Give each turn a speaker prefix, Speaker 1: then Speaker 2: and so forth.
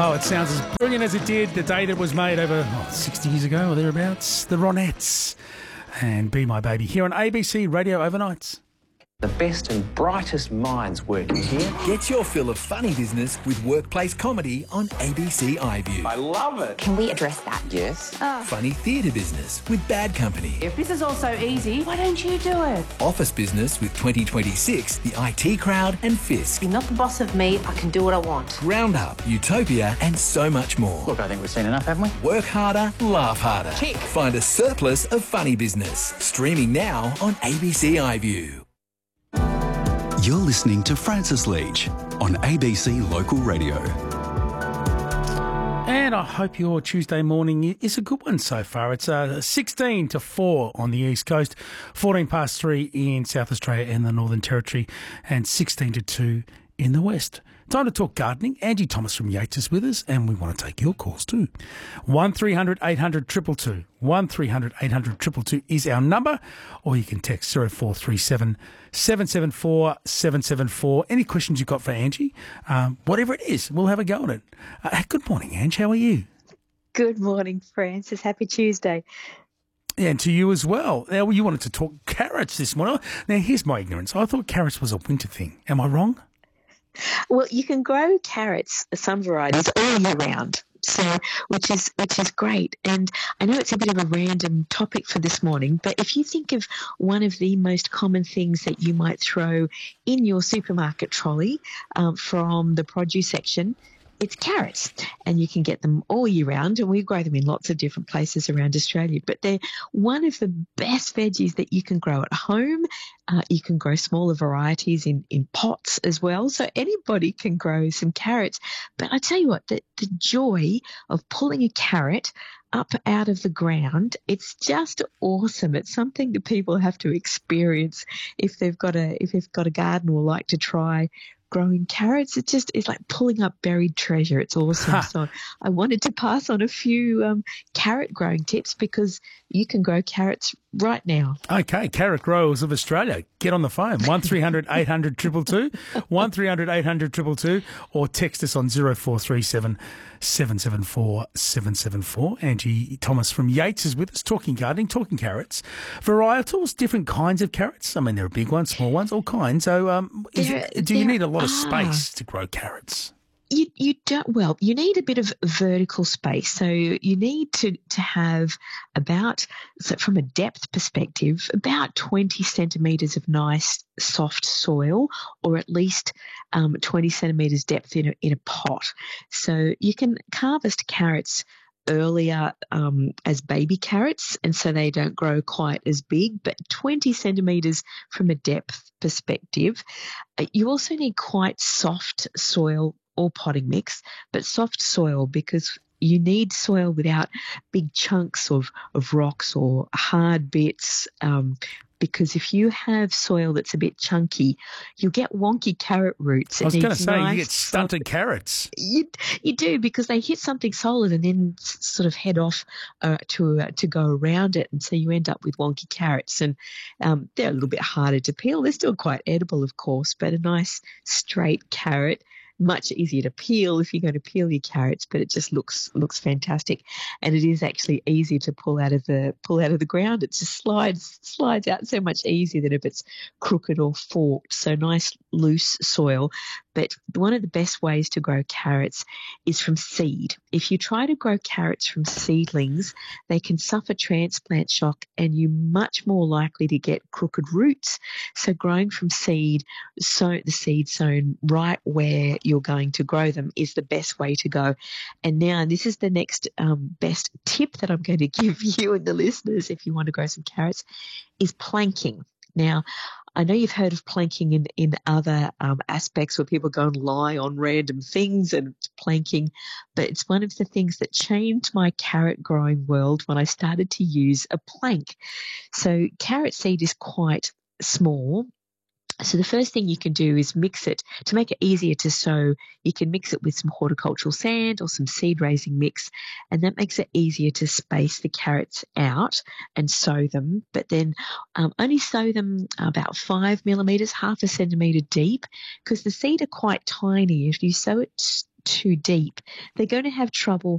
Speaker 1: Oh, it sounds as brilliant as it did the day that it was made over 60 years ago or thereabouts. The Ronettes and Be My Baby here on ABC Radio Overnights.
Speaker 2: The best and brightest minds working here.
Speaker 3: Get your fill of funny business with workplace comedy on ABC iView.
Speaker 2: I love it.
Speaker 4: Can we address that?
Speaker 2: Yes.
Speaker 3: Funny theatre business with Bad Company.
Speaker 5: If this is all so easy, why don't you do it?
Speaker 3: Office business with 2026, the IT Crowd and Fisk.
Speaker 5: You're not the boss of me. I can do what I want.
Speaker 3: Round Up, Utopia and so much more.
Speaker 2: Look, I think we've seen enough, haven't we?
Speaker 3: Work harder, laugh harder.
Speaker 2: Tick.
Speaker 3: Find a surplus of funny business. Streaming now on ABC iView.
Speaker 6: You're listening to Francis Leach on ABC Local Radio.
Speaker 1: And I hope your Tuesday morning is a good one so far. It's 16 to 4 on the East Coast, 14 past 3 in South Australia and the Northern Territory, and 16 to 2 in the West. Time to talk gardening. Angie Thomas from Yates is with us, and we want to take your calls too. 1300 800 222. 1300 800 222 is our number, or you can text 0437 774 774. Any questions you've got for Angie, whatever it is, we'll have a go at it. Good morning, Angie. How are you?
Speaker 7: Good morning, Francis. Happy Tuesday.
Speaker 1: Yeah, and to you as well. Now, you wanted to talk carrots this morning. Now, here's my ignorance. I thought carrots was a winter thing. Am I wrong?
Speaker 7: Well, you can grow carrots, some varieties, all year round. So, which is great. And I know it's a bit of a random topic for this morning, but if you think of one of the most common things that you might throw in your supermarket trolley from the produce section, it's carrots, and you can get them all year round, and we grow them in lots of different places around Australia. But they're one of the best veggies that you can grow at home. You can grow smaller varieties in pots as well, so anybody can grow some carrots. But I tell you what, the joy of pulling a carrot up out of the ground, it's just awesome. It's something that people have to experience if they've got a garden or like to try growing carrots. It's like pulling up buried treasure. It's awesome. So I wanted to pass on a few carrot growing tips, because you can grow carrots right now. Okay, carrot growers of Australia, get on the phone, 1300 800 222, 1300 800 222, or text us on 0437 774 774. Angie Thomas from Yates is with us, talking gardening, talking carrots. Varietals, different kinds of carrots. I mean, there are big ones, small ones, all kinds. So do you need a lot of space to grow carrots? You don't. Well, you need a bit of vertical space. So you need to have about, so from a depth perspective, about 20 centimetres of nice soft soil, or at least 20 centimetres depth in a pot. So you can harvest carrots earlier as baby carrots, and so they don't grow quite as big, but 20 centimetres from a depth perspective. You also need quite soft soil or potting mix, but soft soil, because you need soil without big chunks of rocks or hard bits, because if you have soil that's a bit chunky, you'll get wonky carrot roots. I was going to say, you get stunted carrots. You do, because they hit something solid and then sort of head off to go around it, and so you end up with wonky carrots. And they're a little bit harder to peel. They're still quite edible, of course, but a nice straight carrot, much easier to peel if you're going to peel your carrots, but it just looks fantastic, and it is actually easy to pull out of the ground. It just slides out so much easier than if it's crooked or forked. So nice loose soil. But one of the best ways to grow carrots is from seed. If you try to grow carrots from seedlings, they can suffer transplant shock, and you're much more likely to get crooked roots. So growing from seed, the seed sown right where you're going to grow them, is the best way to go. And now this is the next best tip that I'm going to give you and the listeners if you want to grow some carrots, is planking. Now, I know you've heard of planking in other aspects where people go and lie on random things and planking, but it's one of the things that changed my carrot growing world when I started to use a plank. So carrot seed is quite small. So the first thing you can do is mix it. To make it easier to sow, you can mix it with some horticultural sand or some seed raising mix, and that makes it easier to space the carrots out and sow them. But then only sow them about 5 millimetres, half a centimetre deep, because the seed are quite tiny. If you sow it too deep, they're going to have trouble